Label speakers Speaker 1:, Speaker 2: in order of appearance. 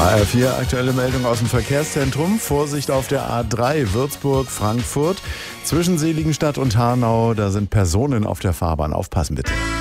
Speaker 1: HR4, aktuelle Meldung aus dem Verkehrszentrum. Vorsicht auf der A3 Würzburg-Frankfurt. Zwischen Seligenstadt und Hanau, da sind Personen auf der Fahrbahn. Aufpassen bitte.